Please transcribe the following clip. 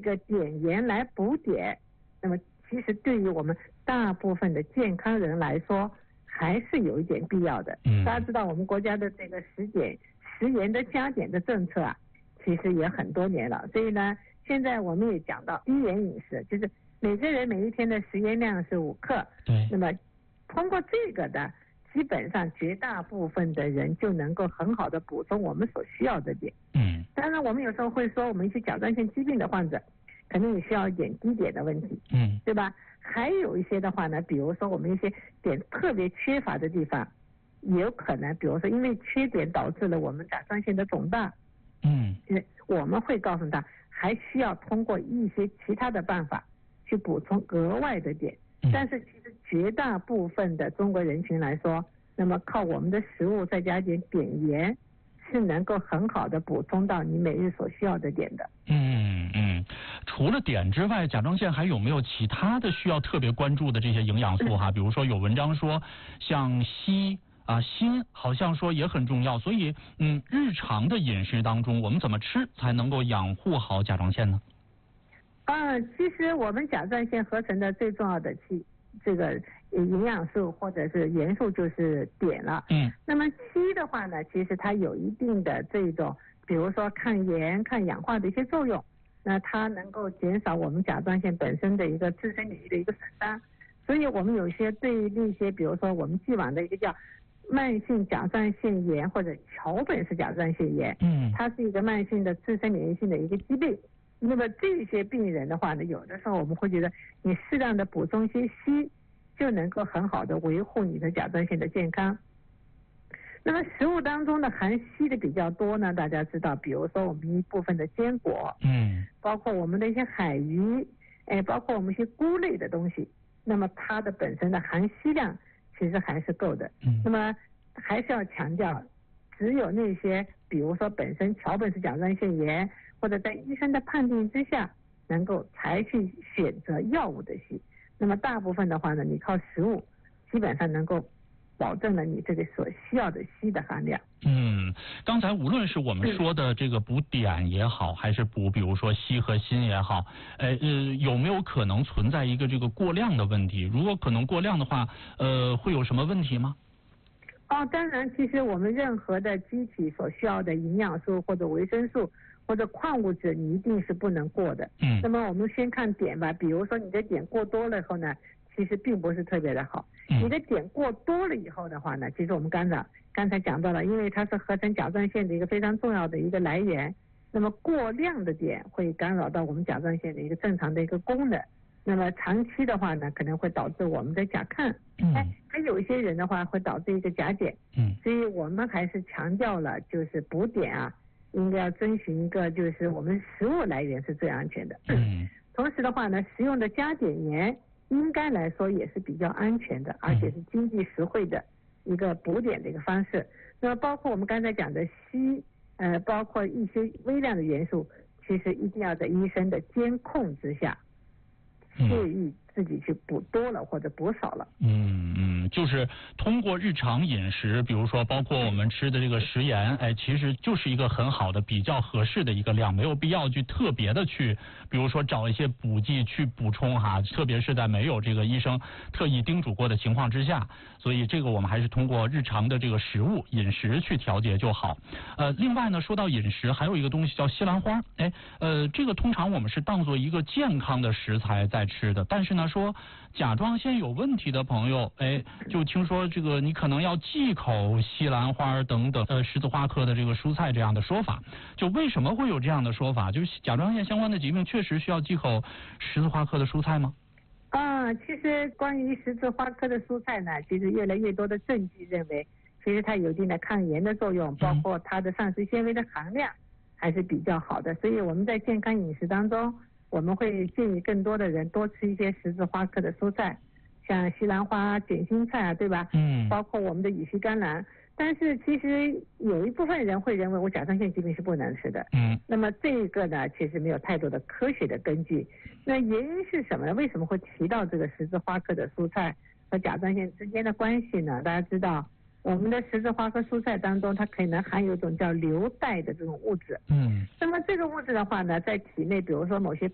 个碘盐来补碘，那么其实对于我们大部分的健康人来说，还是有一点必要的。大家知道我们国家的这个食盐的加碘的政策啊，其实也很多年了。所以呢，现在我们也讲到低盐饮食，就是每个人每一天的食盐量是5克。 对。 那么通过这个的，基本上绝大部分的人就能够很好的补充我们所需要的碘。当然我们有时候会说，我们一些甲状腺疾病的患者，可能也需要一点低碘的问题。对吧？还有一些的话呢，比如说我们一些碘特别缺乏的地方，也有可能，比如说因为缺碘导致了我们甲状腺的肿大。我们会告诉他，还需要通过一些其他的办法去补充额外的碘。但是其实绝大部分的中国人群来说，那么靠我们的食物再加点碘盐，是能够很好的补充到你每日所需要的碘的。 除了碘之外，甲状腺还有没有其他的需要特别关注的这些营养素哈？比如说有文章说像硒锌好像说也很重要，所以日常的饮食当中我们怎么吃才能够养护好甲状腺呢？ 其实我们甲状腺合成的最重要的这个营养素或者是元素就是碘了。那么硒的话呢，其实它有一定的这种，比如说抗炎、抗氧化的一些作用。那它能够减少我们甲状腺本身的一个自身免疫的一个损伤。所以我们有些对那些，比如说我们既往的一个叫慢性甲状腺炎或者桥本氏甲状腺炎，它是一个慢性的自身免疫性的一个疾病。那么这些病人的话呢，有的时候我们会觉得你适量的补充一些硒，就能够很好的维护你的甲状腺的健康。那么食物当中的含硒的比较多呢，大家知道，比如说我们一部分的坚果，包括我们的一些海鱼，包括我们一些菇类的东西，那么它的本身的含硒量其实还是够的。那么还是要强调，只有那些比如说本身桥本氏甲状腺炎或者在医生的判定之下能够才去选择药物的硒。那么大部分的话呢，你靠食物基本上能够保证了你这个所需要的硒的含量。 刚才无论是我们说的这个补碘也好，还是补比如说硒和锌也好，有没有可能存在一个这个过量的问题？如果可能过量的话，会有什么问题吗？ 当然，其实我们任何的机体所需要的营养素或者维生素或者矿物质，你一定是不能过的。那么我们先看碘吧，比如说你的碘过多了以后呢，其实并不是特别的好。你的碘过多了以后的话呢，其实我们刚才讲到了，因为它是合成甲状腺的一个非常重要的一个来源，那么过量的碘会干扰到我们甲状腺的一个正常的一个功能。那么长期的话呢，可能会导致我们的甲亢，还有一些人的话会导致一个甲减。所以我们还是强调了，就是补碘应该要遵循一个就是我们食物来源是最安全的。同时的话呢，食用的加碘盐应该来说也是比较安全的，而且是经济实惠的一个补碘的一个方式。那么包括我们刚才讲的硒，包括一些微量的元素，其实一定要在医生的监控之下，介意自己去补多了或者补少了。 就是通过日常饮食，比如说包括我们吃的这个食盐，其实就是一个很好的比较合适的一个量，没有必要去特别的去，比如说找一些补剂去补充特别是在没有这个医生特意叮嘱过的情况之下，所以这个我们还是通过日常的这个食物饮食去调节就好。另外呢，说到饮食，还有一个东西叫西兰花，这个通常我们是当做一个健康的食材在吃的，但是呢，说甲状腺有问题的朋友，就听说这个你可能要忌口西兰花等等十字花科的这个蔬菜这样的说法，就为什么会有这样的说法？就是甲状腺相关的疾病确实需要忌口十字花科的蔬菜吗？ 其实关于十字花科的蔬菜呢，其实越来越多的证据认为，其实它有一定的抗炎的作用，包括它的膳食纤维的含量还是比较好的。所以我们在健康饮食当中，我们会建议更多的人多吃一些十字花科的蔬菜，像西兰花、卷心菜对吧？包括我们的羽西甘蓝。但是其实有一部分人会认为我甲状腺疾病是不能吃的。那么这个呢，其实没有太多的科学的根据。那原因是什么呢？为什么会提到这个十字花科的蔬菜和甲状腺之间的关系呢？大家知道，我们的十字花科蔬菜当中，它可能含有一种叫硫代的这种物质。那么这个物质的话呢，在体内，比如说某些